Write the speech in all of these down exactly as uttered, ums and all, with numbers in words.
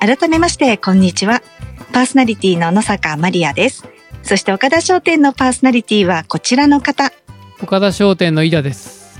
改めましてこんにちは。パーソナリティの野坂まりやです。そして岡田商店のパーソナリティはこちらの方、 岡田商店の井田です。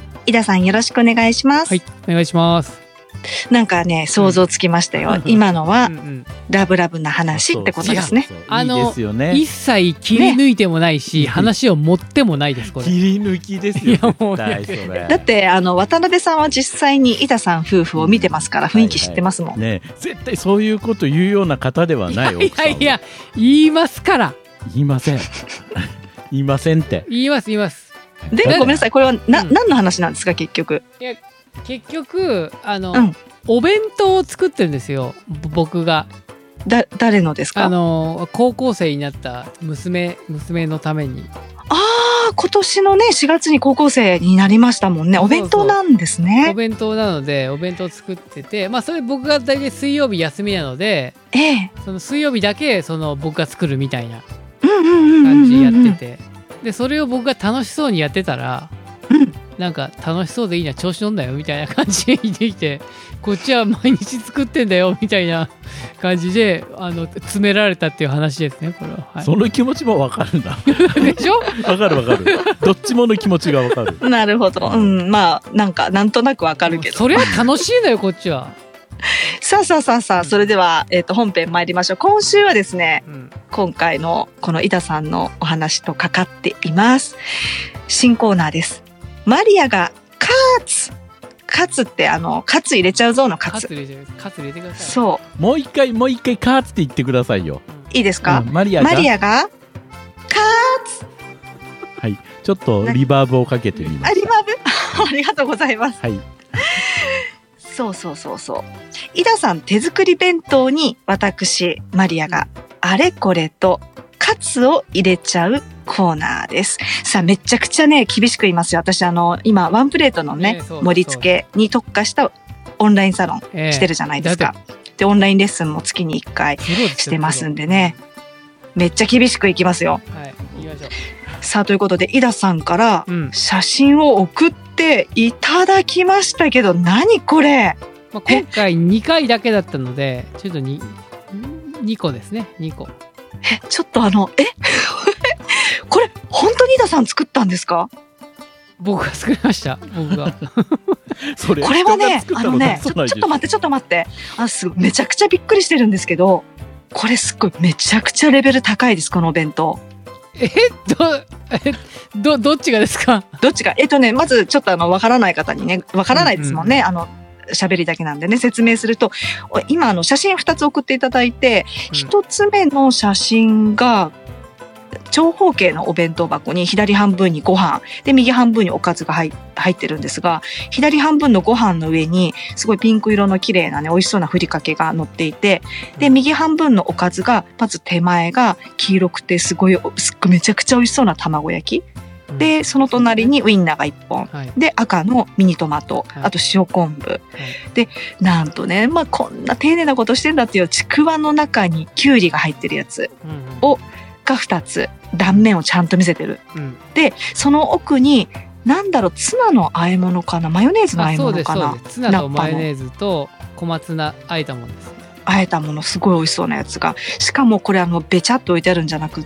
井田さんよろしくお願いします。 はい、お願いします。 なんかね想像つきましたよ、うん、今のは、うんうん、ラブラブな話ってことですね。 あのいいですよね。一切切り抜いてもないし、ね、話を持ってもないです。これ切り抜きですよ。いやもう、ね、それだってあの渡辺さんは実際に井田さん夫婦を見てますから、雰囲気知ってますもん、 はいはい、ね、絶対そういうこと言うような方ではない。 いやいやいや言いますから。 言いません言いませんって言います言います。 でごめんなさい、これはな、うん、何の話なんですか結局。 いや結局あの、うん、お弁当を作ってるんですよ僕が。 だ誰のですか。 あの高校生になった娘娘のために。 ああ今年のねしがつに高校生になりましたもんね。お弁当なんですね。そうそうお弁当なのでお弁当作ってて、まあそれ僕が大体水曜日休みなので、 ええ、 その水曜日だけその僕が作るみたいな感じでやってて、でそれを僕が楽しそうにやってたら、うん、なんか楽しそうでいいな調子乗んだよみたいな感じで言ってきて、こっちは毎日作ってんだよみたいな感じであの詰められたっていう話ですねこれは、はい、 その気持ちもわかるなでしょ。 わかるわかるどっちもの気持ちがわかるなるほど、うん、まあなんかなんとなくわかるけどそれは楽しいのよこっちはさあさあさあさあそれでは、えー、と本編参りましょう。今週はですね、うん、今回のこの井田さんのお話とかかっています。新コーナーです。マリアがカツカツってあのカツ入れちゃうぞのカツ。 カツ入れちゃうカツ入れてください。 そうもう一回もう一回カツって言ってくださいよ、 うん、いいですか、 うん、マリアがマリアがカツ。 はいちょっとリバーブをかけてみます。 あリバーブありがとうございます。 はいそうそうそうそう井田さん手作り弁当に私マリアがあれこれとカツを入れちゃうコーナーです。さあめちゃくちゃね厳しく言いますよ。私あの今ワンプレートのね、えー、そうそう盛り付けに特化したオンラインサロンしてるじゃないですか、えー、でオンラインレッスンも月にいっかいしてますんでね、めっちゃ厳しくいきますよ。 はい行きましょう。 さあということで井田さんから写真を送っていただきましたけど、うん、何これ、 まあ、今回にかいだけだったのでちょっと 2, にこですねにこ。 えちょっとあのえこれ本当に井田さん作ったんですか。 僕が作りました僕がそれこれはねあのねちょ、ちょっと待ってちょっと待ってあすごいめちゃくちゃびっくりしてるんですけど、これすっごいめちゃくちゃレベル高いですこのお弁当。 えどえどどっちがですか。 どっちがえっとねまずちょっとあのわからない方にねわからないですもんね、うんうん、あの喋りだけなんでね説明すると、今あの写真ふたつ送っていただいて、うん、ひとつめの写真が長方形のお弁当箱に左半分にご飯で右半分におかずが 入, 入ってるんですが、左半分のご飯の上にすごいピンク色の綺麗なね美味しそうなふりかけが乗っていて、で右半分のおかずがまず手前が黄色くてすごいすっごいめちゃくちゃ美味しそうな卵焼きで、その隣にウインナーがいっぽん、はい、で赤のミニトマト、はい、あと塩昆布、はい、でなんとね、まあ、こんな丁寧なことしてんだっていうちくわの中にきゅうりが入ってるやつを、うんうん、がふたつ断面をちゃんと見せてる、うん、でその奥になんだろうツナの和え物かなマヨネーズの和え物かな。 ツナとマヨネーズと小松菜和えたものですね。 和えたものすごい美味しそうなやつが、しかもこれあのべちゃっと置いてあるんじゃなくって、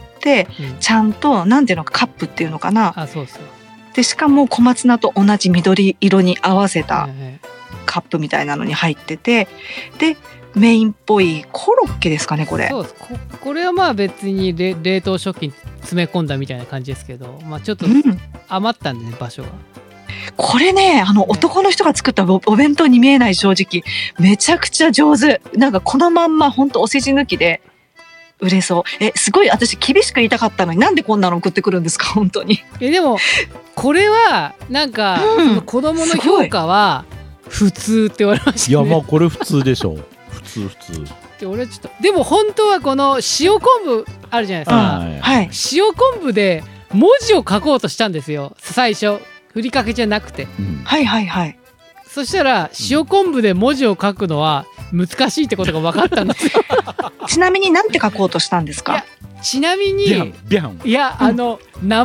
うん、ちゃんとなんていうのかカップっていうのかな。 あそうそうでしかも小松菜と同じ緑色に合わせたカップみたいなのに入ってて、でメインっぽいコロッケですかねこれ。 そうです。 こ, これはまあ別に 冷, 冷凍食品詰め込んだみたいな感じですけど、まあ、ちょっと余ったんでね、うん、場所が。 これねあの男の人が作った お, お弁当に見えない。正直めちゃくちゃ上手。なんかこのまんまほんとお世辞抜きで売れそう。えすごい私厳しく言いたかったのになんでこんなの送ってくるんですか本当に。 えでもこれはなんか、うん、子供の評価は普通って言われましたね。 いやまあこれ普通でしょ普通普通で俺ちょっとでも本当はこの塩昆布あるじゃないですか、はい、塩昆布で文字を書こうとしたんですよ最初ふりかけじゃなくて、 うん、はいはいはい。 そしたら塩昆布で文字を書くのは難しいってことが分かったんですよちなみに何て書こうとしたんですか。 ちなみにビャンビャンいやあの、うん、名